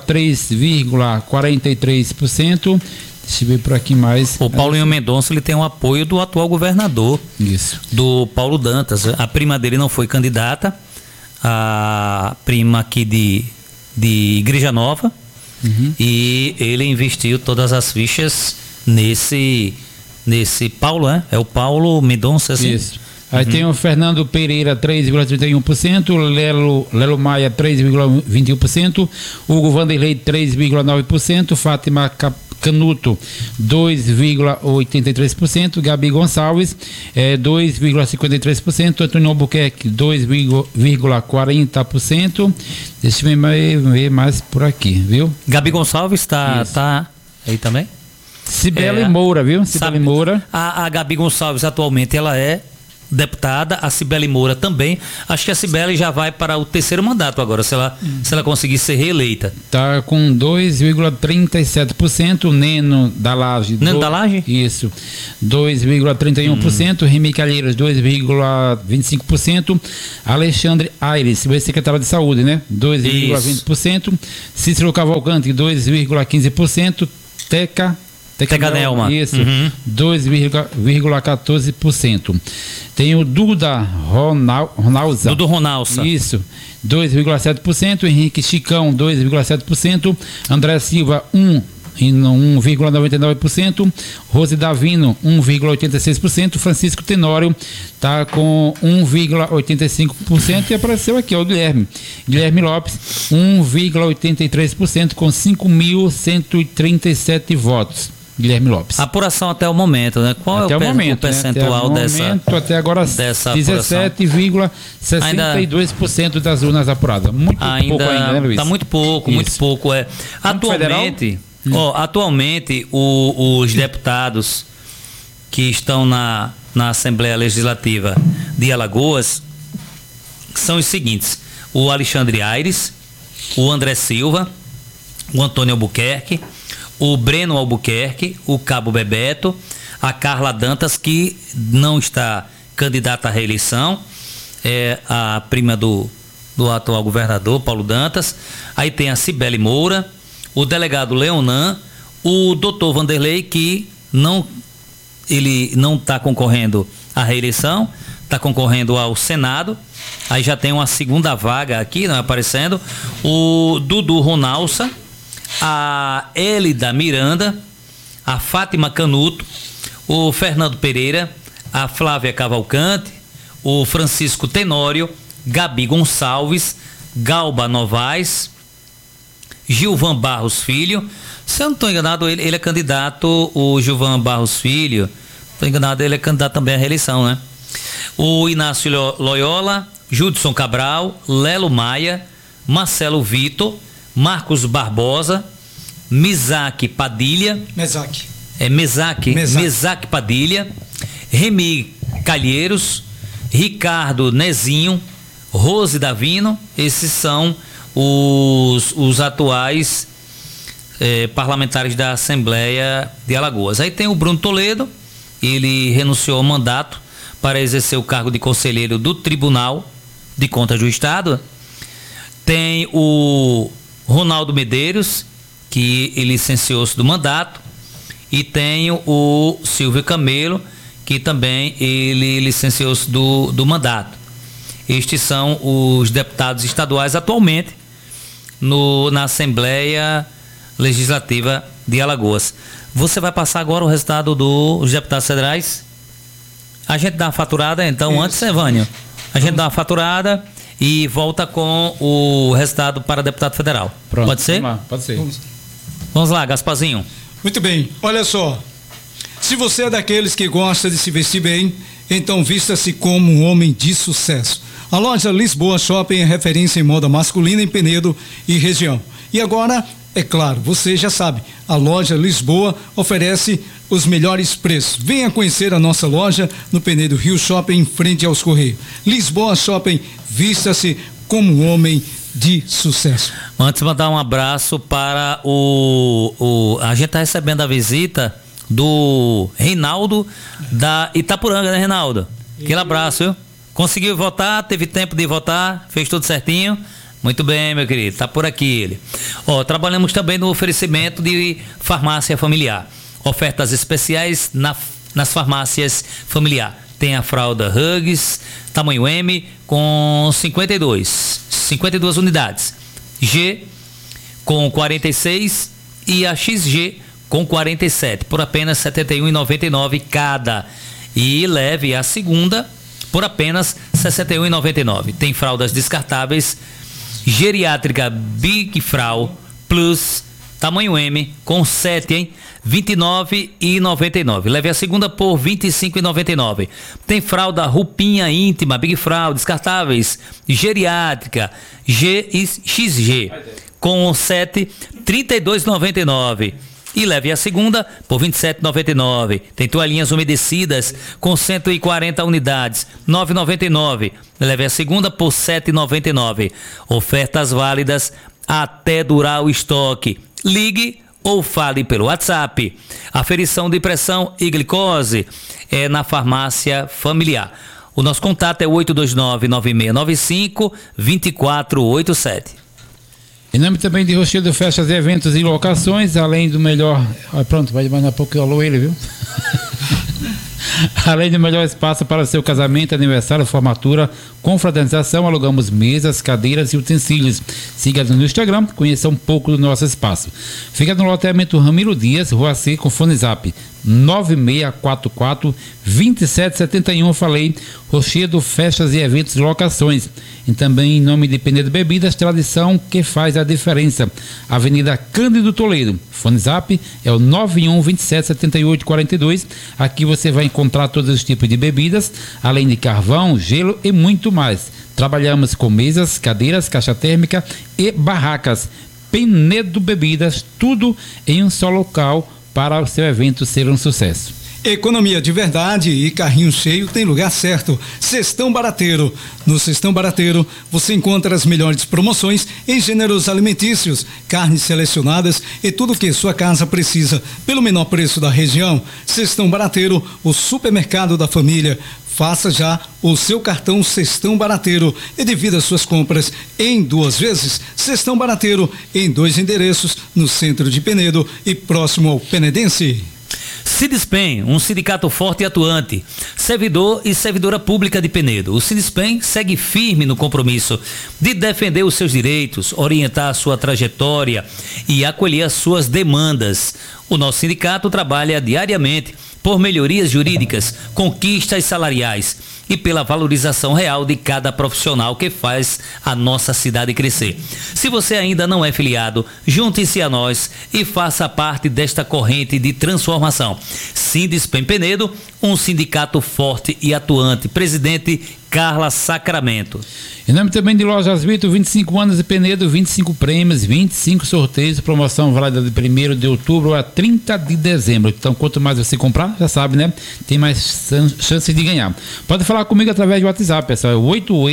3,43%. Deixa eu ver por aqui mais. O Paulinho Mendonça, ele tem o apoio do atual governador. Isso. Do Paulo Dantas. A prima dele não foi candidata. A prima aqui de Igreja Nova. Uhum. E ele investiu todas as fichas nesse Paulo, é o Paulo Mendonça, assim? Isso. Aí tem o Fernando Pereira, 3,31%, Lelo Maia, 3,21%, Hugo Vanderlei, 3,9%, Fátima Canuto, 2,83%, Gabi Gonçalves, 2,53%, Antônio Albuquerque, 2,40%. Deixa eu ver mais por aqui, viu? Gabi Gonçalves tá aí também? Cibele Moura, viu? Cibele Moura. A Gabi Gonçalves atualmente ela é deputada, a Cibele Moura também. Acho que a Cibele já vai para o 3º mandato agora, se ela conseguir ser reeleita. Tá com 2,37%, Neno da Laje. Neno da Laje? Isso. 2,31%, Remy Calheiros, 2,25%, Alexandre Aires, o ex-secretário de Saúde, né? 2,20%, Cícero Cavalcante, 2,15%, Teca Nelma. Isso, 2,14%. Tem o Duda Ronalza. Dudu Ronalza. Isso, 2,7%. Henrique Chicão, 2,7%. André Silva, 1,99%. Rose Davino, 1,86%. Francisco Tenório está com 1,85%. E apareceu aqui, o Guilherme Lopes, 1,83%, com 5.137 votos. Guilherme Lopes. Apuração até o momento, né? Qual até é o momento, percentual dessa? Até agora, 17,62% das urnas apuradas. Muito pouco ainda, né, Luiz? Está muito pouco. Atualmente, os deputados que estão na Assembleia Legislativa de Alagoas são os seguintes: o Alexandre Aires, o André Silva, o Antônio Albuquerque, o Breno Albuquerque, o Cabo Bebeto, a Carla Dantas, que não está candidata à reeleição, é a prima do atual governador, Paulo Dantas. Aí tem a Cibele Moura, o delegado Leonan, o doutor Vanderlei, que ele não está concorrendo à reeleição, está concorrendo ao Senado. Aí já tem uma segunda vaga aqui, não é aparecendo, o Dudu Ronalza, a Elida Miranda, a Fátima Canuto, o Fernando Pereira, a Flávia Cavalcante, o Francisco Tenório, Gabi Gonçalves, Galba Novaes, Gilvan Barros Filho. Se eu não estou enganado, ele é candidato, o Gilvan Barros Filho, estou enganado, ele é candidato também à reeleição, né? O Inácio Loyola, Judson Cabral, Lelo Maia, Marcelo Vitor, Marcos Barbosa, Mesaque Padilha. Mesaque Padilha, Remy Calheiros, Ricardo Nezinho, Rose Davino. Esses são os atuais parlamentares da Assembleia de Alagoas. Aí tem o Bruno Toledo, ele renunciou ao mandato para exercer o cargo de conselheiro do Tribunal de Contas do Estado. Tem o Ronaldo Medeiros, que ele licenciou-se do mandato, e tem o Silvio Camelo, que também ele licenciou-se do mandato. Estes são os deputados estaduais atualmente na Assembleia Legislativa de Alagoas. Você vai passar agora o resultado dos deputados federais? A gente dá uma faturada, então. Isso. Antes, Evânio, a gente dá uma faturada e volta com o resultado para deputado federal. Pronto, pode ser? Pode ser. Vamos lá, Gasparzinho. Muito bem, olha só. Se você é daqueles que gosta de se vestir bem, então vista-se como um homem de sucesso. A loja Lisboa Shopping é referência em moda masculina em Penedo e região. E agora, é claro, você já sabe, a loja Lisboa oferece os melhores preços. Venha conhecer a nossa loja no Penedo Rio Shopping, em frente aos Correios. Lisboa Shopping, vista-se como um homem de sucesso. Antes de mandar um abraço para a gente está recebendo a visita do Reinaldo da Itapuranga, né, Reinaldo? Aquele abraço, viu? Conseguiu votar, teve tempo de votar, fez tudo certinho. Muito bem, meu querido, tá por aqui ele. Trabalhamos também no oferecimento de farmácia familiar. Ofertas especiais nas farmácias familiar. Tem a fralda Huggies, tamanho M, com 52 unidades. G com 46 e a XG com 47 por apenas R$ 71,99 cada. E leve a segunda por apenas R$ 61,99. Tem fraldas descartáveis geriátrica Big Frau Plus tamanho M com 7 R$ 29,99. Leve a segunda por R$ 25,99. Tem fralda roupinha íntima Big Frau descartáveis geriátrica G e XG com 7 R$ 32,99. E leve a segunda por R$ 27,99. Tem toalhinhas umedecidas com 140 unidades, R$ 9,99. Leve a segunda por R$ 7,99. Ofertas válidas até durar o estoque. Ligue ou fale pelo WhatsApp. Aferição de pressão e glicose é na farmácia familiar. O nosso contato é 829-9695-2487. Em nome também de Rochedo Festas, Eventos e Locações, além do melhor... pronto, vai mandar pouco alô ele, viu? Além do melhor espaço para seu casamento, aniversário, formatura, confraternização, alugamos mesas, cadeiras e utensílios. Siga-nos no Instagram, conheça um pouco do nosso espaço. Fica no loteamento Ramiro Dias, Rua C, com fone zap 9644-2771. Falei, Rochedo Festas e Eventos e Locações. E também em nome de Penedo Bebidas, tradição que faz a diferença. Avenida Cândido Toledo. Fone zap é o 91277842. Aqui você vai encontrar todos os tipos de bebidas, além de carvão, gelo e muito mais. Trabalhamos com mesas, cadeiras, caixa térmica e barracas. Penedo Bebidas, tudo em um só local para o seu evento ser um sucesso. Economia de verdade e carrinho cheio tem lugar certo. Cestão Barateiro. No Cestão Barateiro você encontra as melhores promoções em gêneros alimentícios, carnes selecionadas e tudo o que sua casa precisa pelo menor preço da região. Cestão Barateiro, o supermercado da família. Faça já o seu cartão Cestão Barateiro e divida suas compras em 2 vezes. Cestão Barateiro em 2 endereços, no centro de Penedo e próximo ao Penedense. Cidespen, um sindicato forte e atuante, servidor e servidora pública de Penedo. O Cidespen segue firme no compromisso de defender os seus direitos, orientar a sua trajetória e acolher as suas demandas. O nosso sindicato trabalha diariamente por melhorias jurídicas, conquistas salariais e pela valorização real de cada profissional que faz a nossa cidade crescer. Se você ainda não é filiado, junte-se a nós e faça parte desta corrente de transformação. Sindespen Penedo, um sindicato forte e atuante. Presidente Carla Sacramento. Em nome também de Lojas Vitor, 25 anos de Penedo, 25 prêmios, 25 sorteios, promoção válida de 1º de outubro a 30 de dezembro. Então, quanto mais você comprar, já sabe, né? Tem mais chances de ganhar. Pode falar comigo através do WhatsApp, pessoal, é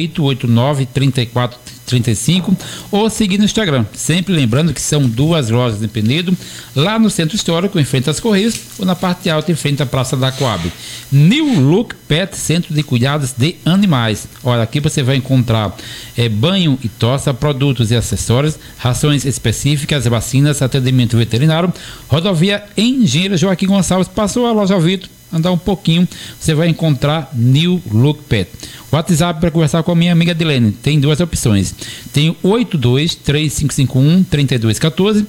8889-3435 ou seguir no Instagram. Sempre lembrando que são 2 lojas em Penedo, lá no Centro Histórico, em frente às Correios, ou na parte alta, em frente à Praça da Coab. New Look Pet, Centro de Cuidados de Animais. Olha, aqui você vai encontrar banho e tosa, produtos e acessórios, rações específicas, vacinas, atendimento veterinário. Rodovia Engenheiro Joaquim Gonçalves, passou a Loja Vitor, andar um pouquinho, você vai encontrar New Look Pet. WhatsApp para conversar com a minha amiga Dilene, tem 2 opções. Tem 82-3551-3214,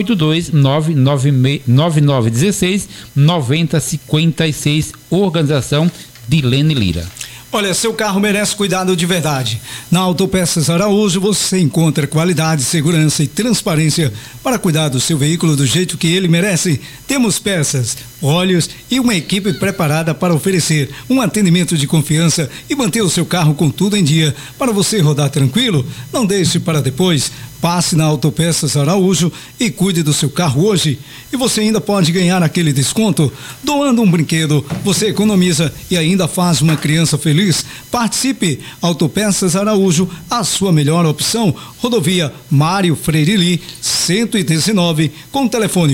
82-9916-9056, organização Dilene Lira. Olha, seu carro merece cuidado de verdade. Na Autopeças Araújo você encontra qualidade, segurança e transparência para cuidar do seu veículo do jeito que ele merece. Temos peças, óleos e uma equipe preparada para oferecer um atendimento de confiança e manter o seu carro com tudo em dia para você rodar tranquilo. Não deixe para depois. Passe na Autopeças Araújo e cuide do seu carro hoje. E você ainda pode ganhar aquele desconto. Doando um brinquedo, você economiza e ainda faz uma criança feliz. Participe! Autopeças Araújo, a sua melhor opção. Rodovia Mário Freire Lee, 119, com telefone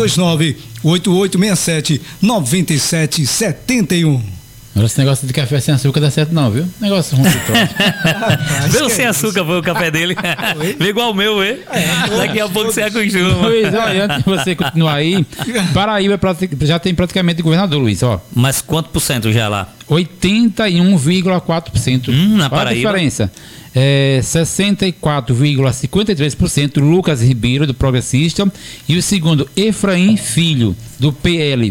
829-8867-9771. Esse negócio de café sem açúcar dá certo não, viu? Negócio ruim de troço. Meu sem açúcar foi o café dele. Vê igual o meu, hein? Daqui a pouco você acostuma. Luiz, olha, antes de você continuar aí, Paraíba já tem praticamente governador, Luiz, ó. Mas quanto por cento já lá? 81,4%. Na Paraíba. Olha a diferença. 64,53%, Lucas Ribeiro, do Progressista, e o segundo, Efraim Filho, do PL,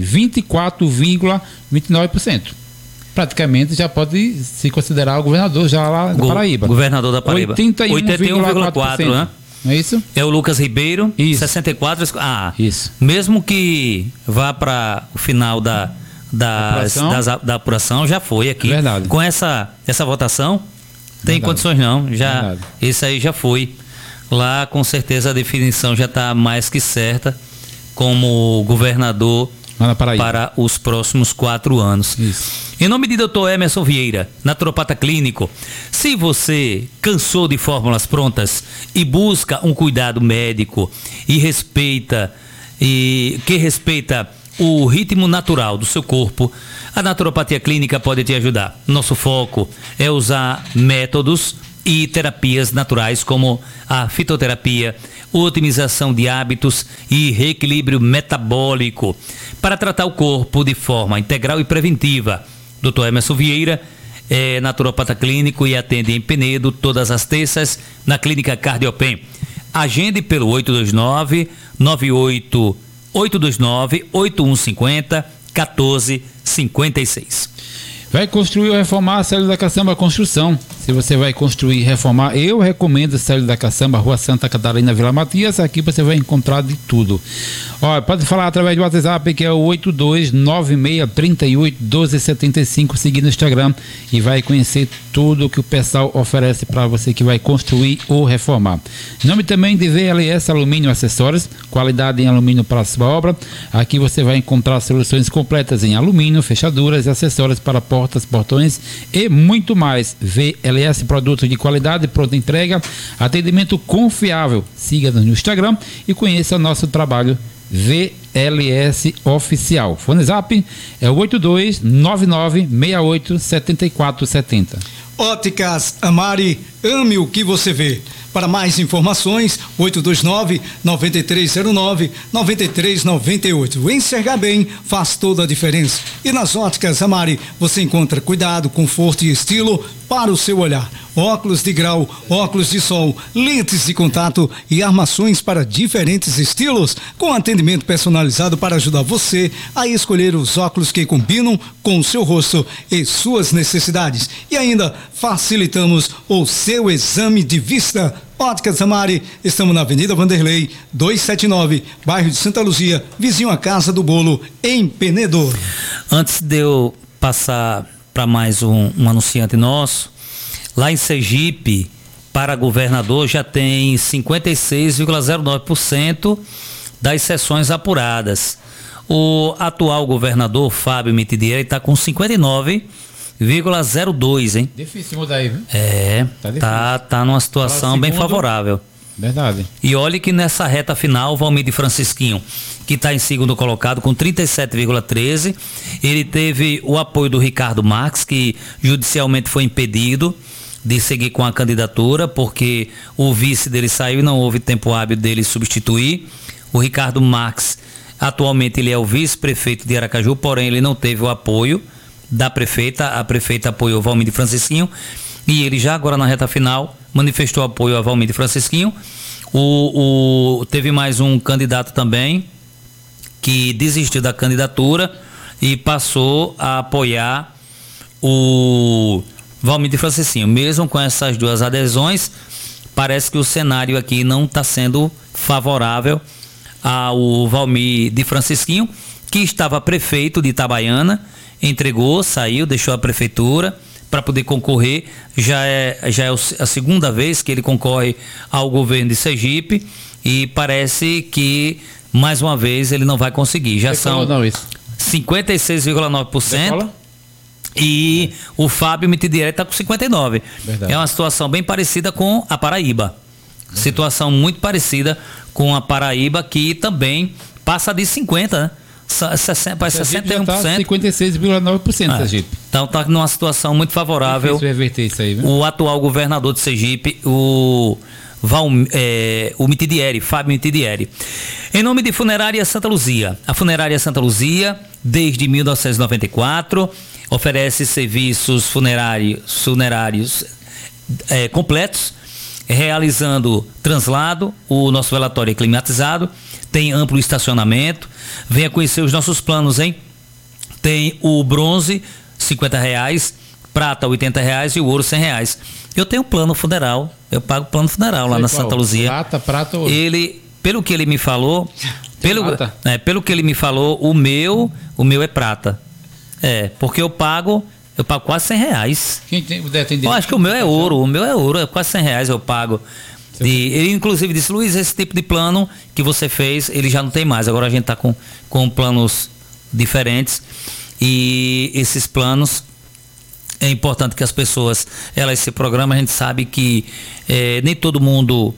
24,29%. Praticamente já pode se considerar o governador já lá da Paraíba. Governador da Paraíba. 81,4%, né? Não é isso? É o Lucas Ribeiro, isso. 64. Isso. Mesmo que vá para o final da apuração, já foi aqui. Verdade. Com essa votação, tem condições não. Já, esse aí já foi. Lá, com certeza, a definição já está mais que certa como governador para os próximos 4 anos. Isso. Em nome de Dr. Emerson Vieira, naturopata clínico, se você cansou de fórmulas prontas e busca um cuidado médico que respeita o ritmo natural do seu corpo, a naturopatia clínica pode te ajudar. Nosso foco é usar métodos e terapias naturais como a fitoterapia, otimização de hábitos e reequilíbrio metabólico para tratar o corpo de forma integral e preventiva. Dr. Emerson Vieira é naturopata clínico e atende em Penedo todas as terças na Clínica Cardiopen. Agende pelo 829-8150-1456. Vai construir ou reformar a Célio da Caçamba Construção. Se você vai construir e reformar, eu recomendo a Célio da Caçamba, Rua Santa Catarina, Vila Matias. Aqui você vai encontrar de tudo. Olha, pode falar através do WhatsApp, que é o 8296381275. Seguir no Instagram e vai conhecer tudo que o pessoal oferece para você que vai construir ou reformar. Em nome também de VLS Alumínio Acessórios, qualidade em alumínio para a sua obra. Aqui você vai encontrar soluções completas em alumínio, fechaduras e acessórios para portas, portões e muito mais. VLS, produtos de qualidade, pronta entrega, atendimento confiável. Siga-nos no Instagram e conheça o nosso trabalho VLS Oficial. Fone Zap é o 8299687470. Óticas Amari, ame o que você vê. Para mais informações, 829-9309-9398. Enxergar bem faz toda a diferença. E nas Óticas Amari, você encontra cuidado, conforto e estilo para o seu olhar. Óculos de grau, óculos de sol, lentes de contato e armações para diferentes estilos, com atendimento personalizado para ajudar você a escolher os óculos que combinam com o seu rosto e suas necessidades. E ainda facilitamos o seu exame de vista. Óticas Amari, estamos na Avenida Vanderlei, 279, bairro de Santa Luzia, vizinho à Casa do Bolo, em Penedo. Antes de eu passar para mais um anunciante nosso, lá em Sergipe, para governador, já tem 56,09% das sessões apuradas. O atual governador, Fábio Mitidieri, está com 59,02, hein? Difícil mudar aí, viu? Tá numa situação bem favorável. Verdade. E olhe que nessa reta final, Valmir de Francisquinho, que está em segundo colocado com 37,13, ele teve o apoio do Ricardo Marques, que judicialmente foi impedido de seguir com a candidatura, porque o vice dele saiu e não houve tempo hábil dele substituir. O Ricardo Marques, atualmente ele é o vice-prefeito de Aracaju, porém ele não teve o apoio da prefeita. A prefeita apoiou Valmir de Francisquinho e ele já agora na reta final manifestou apoio a Valmir de Francisquinho. Teve mais um candidato também que desistiu da candidatura e passou a apoiar o Valmir de Francisquinho. Mesmo com essas duas adesões, parece que o cenário aqui não está sendo favorável ao Valmir de Francisquinho, que estava prefeito de Itabaiana, entregou, saiu, deixou a prefeitura para poder concorrer. Já é a segunda vez que ele concorre ao governo de Sergipe e parece que mais uma vez ele não vai conseguir. Já são 56,9%. E o Fábio Mitidieri está com 59%. Verdade. É uma situação bem parecida com a Paraíba. Verdade. Situação muito parecida com a Paraíba, que também passa de 50%, né? Para 61%. 56,9%, Sergipe. Então está numa situação muito favorável. Reverter isso aí, viu? O atual governador de Sergipe, o Mitidieri, Fábio Mitidieri. Em nome de Funerária Santa Luzia. A Funerária Santa Luzia, desde 1994, oferece serviços funerários completos, realizando translado, o nosso velatório é climatizado, tem amplo estacionamento. Venha conhecer os nossos planos, hein? Tem o bronze, R$50, prata, R$80 e o ouro, R$100. Eu tenho plano funeral, eu pago plano funeral lá na Santa Luzia. Prata ou ouro? Pelo que ele me falou, pelo que ele me falou, o meu é prata. Porque eu pago quase R$100. Quem tem direito? Eu acho que o meu é ouro, é quase R$100 eu pago. E ele inclusive disse: Luiz, esse tipo de plano que você fez, ele já não tem mais. Agora a gente está com planos diferentes, e esses planos é importante que as pessoas elas se programem. A gente sabe que nem todo mundo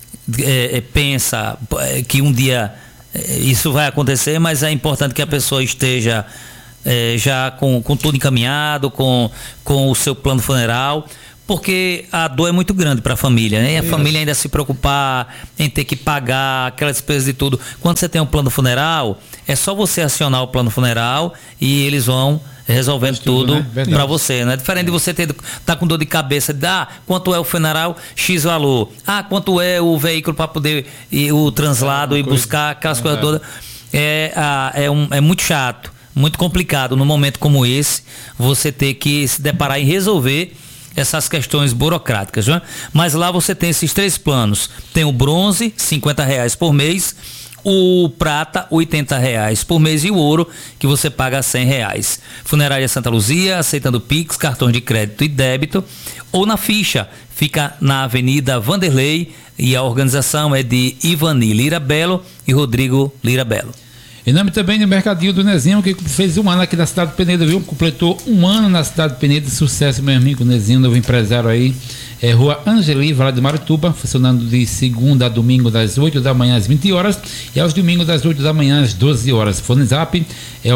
pensa que um dia isso vai acontecer, mas é importante que a pessoa esteja já com tudo encaminhado, com o seu plano funeral, porque a dor é muito grande para a família, né? E a família ainda se preocupar em ter que pagar aquelas despesas de tudo. Quando você tem um plano funeral, é só você acionar o plano funeral e eles vão resolvendo tudo, né? Para você, né? Diferente de você tá com dor de cabeça, quanto é o funeral, X valor, quanto é o veículo para poder ir o translado e buscar aquelas coisas todas. É muito chato, muito complicado no momento como esse, você ter que se deparar e resolver essas questões burocráticas, né? Mas lá você tem esses 3 planos. Tem o bronze, R$50 por mês, o prata, R$80 por mês, e o ouro, que você paga R$100. Funerária Santa Luzia, aceitando Pix, cartões de crédito e débito, ou na ficha. Fica na Avenida Vanderlei, e a organização é de Ivani Lira Belo e Rodrigo Lira Belo. Em nome também do Mercadinho do Nezinho, que fez 1 ano aqui na cidade de Penedo, viu? Completou 1 ano na cidade de Penedo. Sucesso, meu amigo Nezinho, novo empresário aí. Rua Angeli, Vale do Marituba, funcionando de segunda a domingo das 8 da manhã às 20 horas e aos domingos das 8 da manhã às 12 horas. Fone Zap é o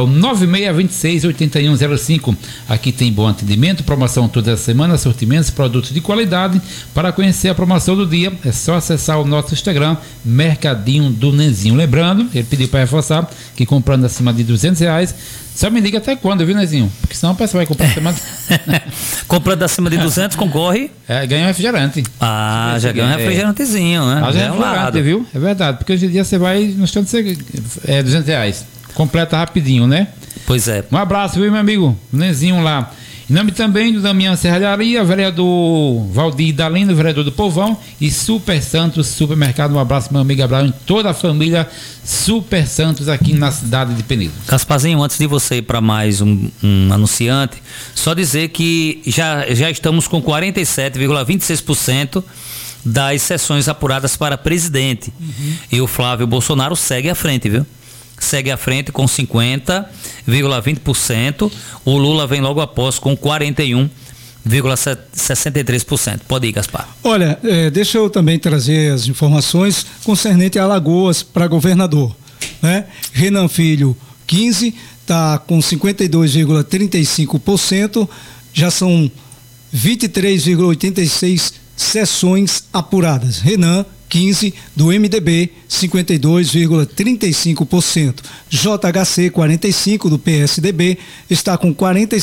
9626-8105. Aqui tem bom atendimento, promoção toda a semana, sortimentos, produtos de qualidade. Para conhecer a promoção do dia, é só acessar o nosso Instagram, Mercadinho do Nezinho. Lembrando, ele pediu para reforçar que comprando acima de R$200, só me liga até quando, viu, Nezinho? Porque senão o pessoal vai comprar acima de... Comprando acima de 200, concorre. Ganha um refrigerante. Já ganha um refrigerantezinho, né? Já é refrigerante, viu? É verdade, porque hoje em dia você vai no stand de R$200. Completa rapidinho, né? Pois é. Um abraço, viu, meu amigo? Nezinho lá. Em nome também do Damião Serralharia, vereador Valdir Dalino, vereador do Povão, e Super Santos Supermercado. Um abraço, meu amigo Abraão, e toda a família Super Santos aqui na cidade de Penedo. Gasparzinho, antes de você ir para mais um anunciante, só dizer que já estamos com 47,26% das sessões apuradas para presidente. E o Flávio Bolsonaro segue à frente, viu? Segue à frente com 50,20%. O Lula vem logo após com 41,63%. Pode ir, Gaspar. Olha, deixa eu também trazer as informações concernente a Alagoas para governador, né? Renan Filho, 15, está com 52,35%. Já são 23,86 sessões apuradas. Renan, 15, do MDB, 52,35%. JHC, 45, do PSDB, está com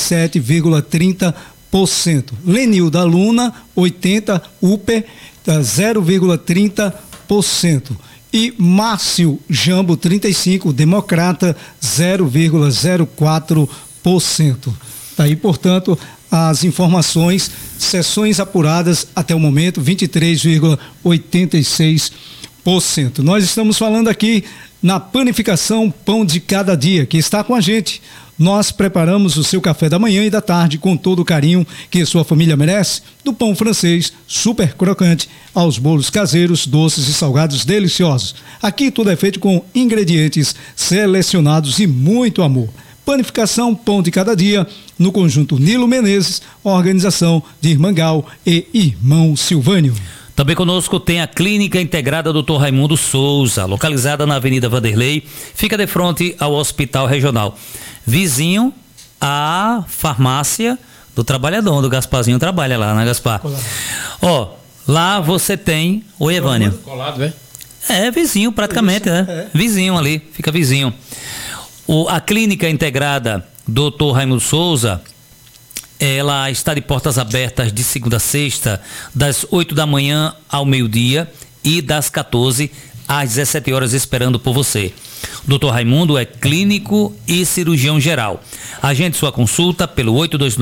47,30%. Lenil da Luna, 80, UPE, 0,30%. E Márcio Jambo, 35, Democrata, 0,04%. Tá aí, portanto, as informações, sessões apuradas até o momento, 23,86%. Nós estamos falando aqui na Panificação Pão de Cada Dia, que está com a gente. Nós preparamos o seu café da manhã e da tarde com todo o carinho que sua família merece, do pão francês super crocante aos bolos caseiros, doces e salgados deliciosos. Aqui tudo é feito com ingredientes selecionados e muito amor. Panificação Pão de Cada Dia, no conjunto Nilo Menezes, organização de Irmangal e Irmão Silvânio. Também conosco tem a Clínica Integrada Dr. Raimundo Souza, localizada na Avenida Vanderlei, fica de frente ao Hospital Regional. Vizinho à farmácia do Trabalhador, do Gasparzinho trabalha lá, né, Gaspar? Ó, lá você tem... Oi, Evânia. Colado, velho? É, vizinho praticamente, né? É. Vizinho ali, fica vizinho. A Clínica Integrada Dr. Raimundo Souza, ela está de portas abertas de segunda a sexta, das 8 da manhã ao meio-dia e das 14 às 17 horas, esperando por você. O Dr. Raimundo é clínico e cirurgião geral. Agende sua consulta pelo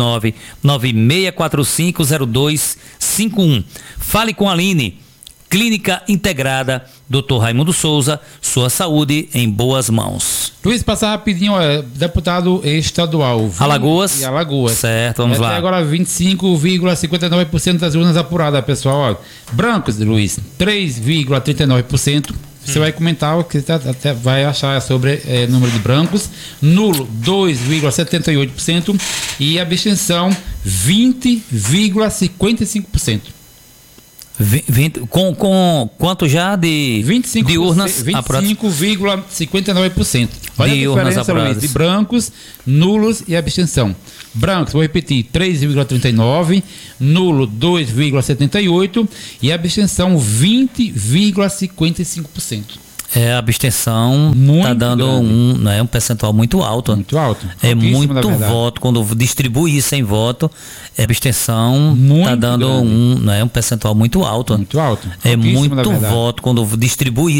829-9645-0251. Fale com a Aline. Clínica Integrada, Dr. Raimundo Souza, sua saúde em boas mãos. Luiz, passar rapidinho, deputado estadual. Alagoas. E Alagoas. Certo, vamos lá. Até agora 25,59% das urnas apuradas, pessoal. Ó. Brancos, Luiz, 3,39%. Você vai comentar o que você até vai achar sobre número de brancos. Nulo, 2,78%. E abstenção, 20,55%. 20, com quanto já de 25, de urnas 25,59%. Olha de a urnas diferença, apuradas. Luiz, de brancos, nulos e abstenção. Brancos, vou repetir, 3,39%, nulo 2,78% e abstenção 20,55%. A abstenção está dando um percentual muito alto. Muito alto. É muito voto. Quando distribui isso em voto, a abstenção está dando um percentual muito alto. Muito alto. É muito voto. Quando distribui